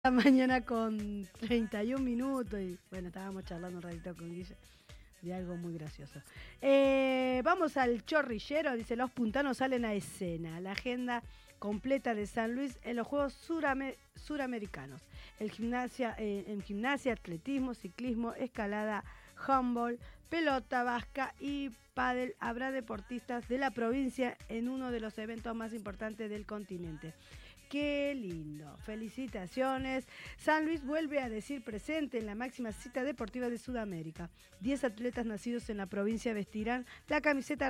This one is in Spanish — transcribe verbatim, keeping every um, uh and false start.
La mañana con treinta y un minutos y bueno, estábamos charlando un ratito con Guille de algo muy gracioso. Eh, vamos al chorrillero, dice, los puntanos salen a escena. La agenda completa de San Luis en los Juegos Surame- Suramericanos. El gimnasia, eh, en gimnasia, atletismo, ciclismo, escalada, handball, pelota vasca y pádel habrá deportistas de la provincia en uno de los eventos más importantes del continente. ¡Qué lindo! Felicitaciones. San Luis vuelve a decir presente en la máxima cita deportiva de Sudamérica. Diez atletas nacidos en la provincia vestirán la camiseta